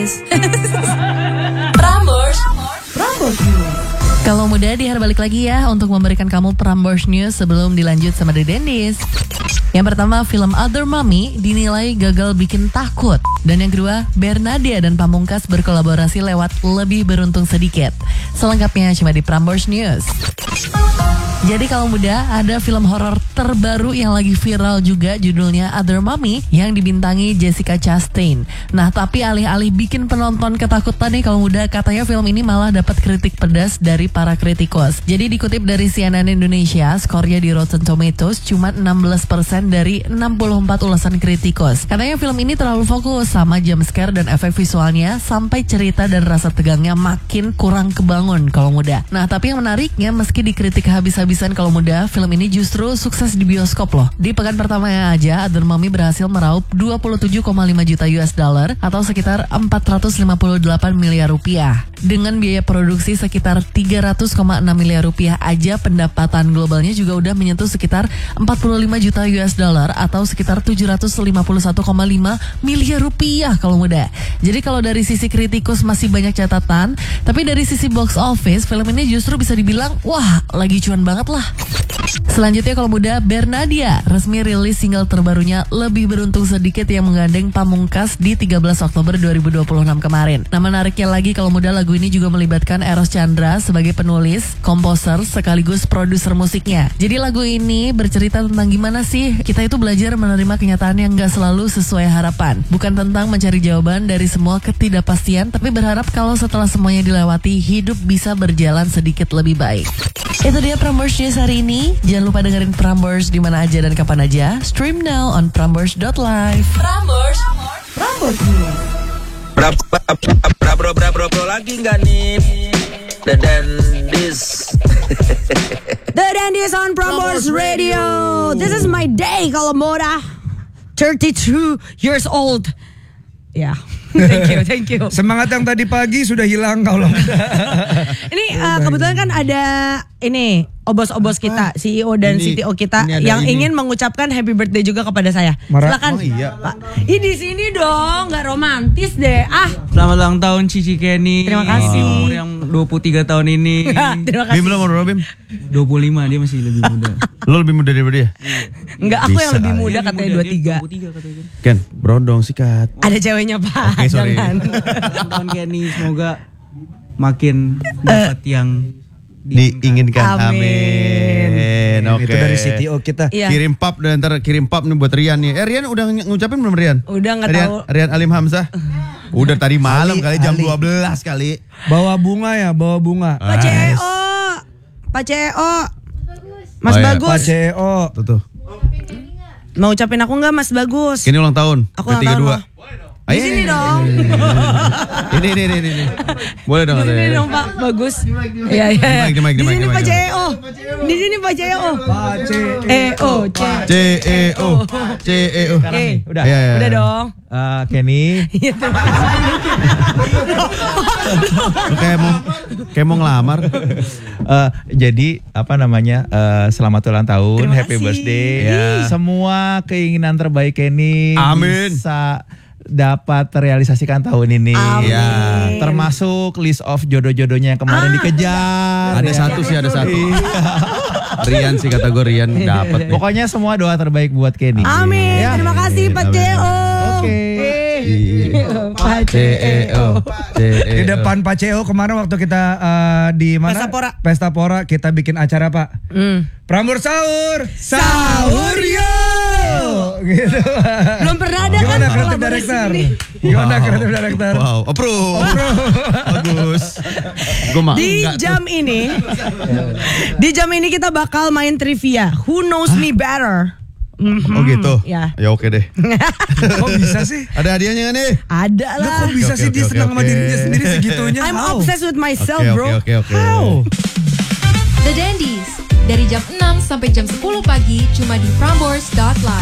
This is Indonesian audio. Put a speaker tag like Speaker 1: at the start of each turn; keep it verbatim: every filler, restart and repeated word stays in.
Speaker 1: News. Prambors. Prambors News.
Speaker 2: Kalau muda diharap balik lagi ya untuk memberikan kamu Prambors News sebelum dilanjut sama The Dendis. Yang pertama, film Other Mommy dinilai gagal bikin takut. Dan yang kedua, Bernadia dan Pamungkas berkolaborasi lewat Lebih Beruntung Sedikit. Selengkapnya cuma di Prambors News. Jadi kalau muda, ada film horor terbaru yang lagi viral juga, judulnya Other Mommy, yang dibintangi Jessica Chastain. Nah, tapi alih-alih bikin penonton ketakutan nih kalau muda, katanya film ini malah dapat kritik pedas dari para kritikus. Jadi dikutip dari C N N Indonesia, skornya di Rotten Tomatoes cuma enam belas persen dari enam puluh empat ulasan kritikus. Katanya film ini terlalu fokus sama jump scare dan efek visualnya, sampai cerita dan rasa tegangnya makin kurang kebangun kalau muda. Nah, tapi yang menariknya, meski dikritik habis-habisan kalau muda, film ini justru sukses di bioskop loh. Di pekan pertamanya aja, Other Mommy berhasil meraup dua puluh tujuh koma lima juta U S dollar atau sekitar empat ratus lima puluh delapan miliar rupiah. Dengan biaya produksi sekitar tiga ratus koma enam miliar rupiah aja, pendapatan globalnya juga udah menyentuh sekitar empat puluh lima juta U S dollar atau sekitar tujuh ratus lima puluh satu koma lima miliar rupiah kalau muda. Jadi kalau dari sisi kritikus masih banyak catatan, tapi dari sisi box office, film ini justru bisa dibilang wah, lagi cuan banget lah. Selanjutnya kalau muda, Bernadia resmi rilis single terbarunya Lebih Beruntung Sedikit yang menggandeng Pamungkas di tiga belas Oktober dua ribu dua puluh enam kemarin. Nah, menariknya lagi kalau muda, lagu ini juga melibatkan Eros Chandra sebagai penulis, komposer, sekaligus produser musiknya. Jadi lagu ini bercerita tentang gimana sih kita itu belajar menerima kenyataan yang gak selalu sesuai harapan. Bukan tentang mencari jawaban dari semua ketidakpastian, tapi berharap kalau setelah semuanya dilewati, hidup bisa berjalan sedikit lebih baik. Itu dia Prambors News hari ini. Jangan lupa dengerin Prambors di mana aja dan kapan aja. Stream now on prambors dot live.
Speaker 1: Prambors. Prambors News.
Speaker 3: Bra bra bra bra bra bra bra lagi nggak nih? The Dendis.
Speaker 4: The Dendis on Prambors Radio. This is my day kalau Mora. thirty-two years old. Ya. Yeah. Thank you, thank you.
Speaker 5: Semangat yang tadi pagi sudah hilang kalau.
Speaker 4: Ini uh, kebetulan kan ada ini obos-obos kita, C E O dan
Speaker 5: ini,
Speaker 4: C T O kita yang ini. ingin mengucapkan happy birthday juga kepada saya.
Speaker 5: Marah?
Speaker 4: Silakan.
Speaker 5: Oh, iya.
Speaker 4: Pak. Ih, di sini dong, nggak romantis deh. Ah.
Speaker 6: Selamat ulang tahun Cici Kenny.
Speaker 4: Terima kasih.
Speaker 6: Umur yang dua puluh tiga tahun ini.
Speaker 4: Terima kasih.
Speaker 5: Bim belum umur Bim?
Speaker 6: dua puluh lima, dia masih lebih muda.
Speaker 5: Lo lebih muda daripada dia?
Speaker 4: Enggak, aku
Speaker 5: Bisa
Speaker 4: yang lebih
Speaker 5: kali.
Speaker 4: muda katanya dua puluh tiga.
Speaker 6: dua puluh tiga katanya.
Speaker 5: Ken, berondong sikat.
Speaker 4: Ada ceweknya, Pak.
Speaker 5: Oke, sorry.
Speaker 4: Jangan.
Speaker 6: Ulang tahun Kenny, semoga makin dapat yang
Speaker 5: Diinginkan.
Speaker 4: Amin.
Speaker 5: Amin. Oke.
Speaker 7: Itu dari C T O kita.
Speaker 4: Iya.
Speaker 5: Kirim pap dan ntar kirim pap nih buat Rian nih. Eh Rian udah ng- ngucapin belum Rian?
Speaker 4: Udah, nggak
Speaker 5: Rian,
Speaker 4: tahu.
Speaker 5: Rian Alim Hamzah. Udah tadi malam
Speaker 7: Ali,
Speaker 5: kali jam
Speaker 7: Ali.
Speaker 5: dua belas kali.
Speaker 7: Bawa bunga ya, bawa bunga.
Speaker 4: Pak C E O. Pak C E O. Mas
Speaker 5: Oh, iya.
Speaker 4: Bagus.
Speaker 7: Pak C E O.
Speaker 5: Tuh tuh.
Speaker 4: Mau ucapin aku nggak Mas Bagus?
Speaker 5: Ini ulang tahun.
Speaker 4: Aku ulang
Speaker 5: ketiga
Speaker 4: tahun
Speaker 5: dua.
Speaker 4: loh. Di sini dong.
Speaker 5: Ini ini ini ini. Boleh dong
Speaker 4: Di sini
Speaker 5: katanya.
Speaker 4: dong Pak Bagus. Iya iya.
Speaker 5: Di mic, di mic, di
Speaker 4: Di
Speaker 5: mic,
Speaker 4: sini
Speaker 5: di mic,
Speaker 4: Pak
Speaker 5: di
Speaker 4: C
Speaker 5: mic.
Speaker 4: E O. Di sini Pak C E O.
Speaker 7: Pak C
Speaker 4: E O C.
Speaker 5: C E O C E O.
Speaker 4: Eh,
Speaker 7: Udah.
Speaker 5: Iya, iya.
Speaker 4: Udah dong.
Speaker 7: Uh, Kenny.
Speaker 4: Iya terima kasih.
Speaker 5: Lu kayak mau kayak mau ngelamar.
Speaker 7: Uh, jadi apa namanya? Uh, selamat ulang tahun,
Speaker 4: Terima
Speaker 7: happy
Speaker 4: kasih.
Speaker 7: birthday.
Speaker 5: Ya.
Speaker 7: Semua keinginan terbaik Kenny
Speaker 5: Amin.
Speaker 7: bisa dapat terrealisasikan tahun ini.
Speaker 4: Amin.
Speaker 5: Ya.
Speaker 7: Termasuk list of jodoh-jodohnya yang kemarin
Speaker 4: Ah.
Speaker 7: dikejar.
Speaker 5: Ada
Speaker 7: Ya.
Speaker 5: satu sih, ada satu. Rian sih kata gue Rian dapat.
Speaker 7: Pokoknya semua doa terbaik buat Kenny.
Speaker 4: Amin.
Speaker 7: Ya.
Speaker 4: Terima kasih Pak C E O.
Speaker 7: Oke.
Speaker 4: Pak
Speaker 5: C E O C E O.
Speaker 8: Di depan Pak C E O kemarin waktu kita uh, di mana?
Speaker 4: Pesta Pora.
Speaker 8: Pesta Pora kita bikin acara Pak.
Speaker 4: Hmm.
Speaker 8: Prambors sahur, sahur yo. Gitu.
Speaker 4: Belum pernah ada kan
Speaker 8: Gimana kreatif
Speaker 4: kolaborasi
Speaker 8: director?
Speaker 4: ini.
Speaker 8: Gimana kreatif director?
Speaker 5: Wow, approve. Bagus. Gue mah
Speaker 4: Di
Speaker 5: enggak tuh.
Speaker 4: jam ini, di jam ini kita bakal main trivia. Who knows me better?
Speaker 5: Oh gitu.
Speaker 4: Ya.
Speaker 5: Ya oke deh.
Speaker 8: Kok bisa sih?
Speaker 5: Ada hadiahnya nggak nih?
Speaker 4: Ada
Speaker 8: Lah
Speaker 4: lah.
Speaker 8: kok bisa
Speaker 5: Oke,
Speaker 8: sih
Speaker 5: oke,
Speaker 8: dia
Speaker 5: oke,
Speaker 8: senang sama
Speaker 5: oke.
Speaker 8: dirinya sendiri segitunya?
Speaker 4: I'm
Speaker 8: How?
Speaker 4: obsessed with myself,
Speaker 5: Oke,
Speaker 4: bro.
Speaker 5: oke, oke, oke.
Speaker 8: How?
Speaker 1: The Dendis. Dari jam enam sampai jam sepuluh pagi cuma di prambors dot live.